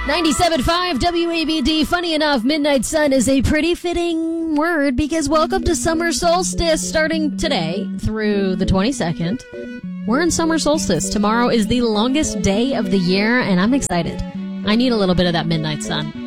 97.5 WABD. Funny enough, midnight sun is a pretty fitting word because welcome to summer solstice starting today through the 22nd. We're in summer solstice. Tomorrow is the longest day of the year, and I'm excited. I need a little bit of that midnight sun.